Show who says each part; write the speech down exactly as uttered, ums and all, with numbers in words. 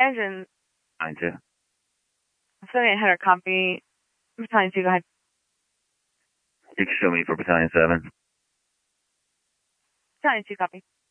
Speaker 1: Engine.
Speaker 2: nine two.
Speaker 1: seventy-eight hundred copy. Battalion two, go ahead.
Speaker 2: You can show me for Battalion seven.
Speaker 1: Battalion two, copy.